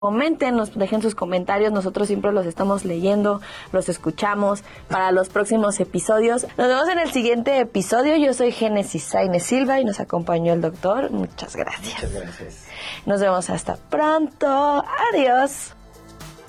Comenten, nos dejen sus comentarios, nosotros siempre los estamos leyendo, los escuchamos para los próximos episodios. Nos vemos en el siguiente episodio. Yo soy Génesis Sainz Silva y nos acompañó el doctor. Muchas gracias. Muchas gracias. Nos vemos hasta pronto. Adiós.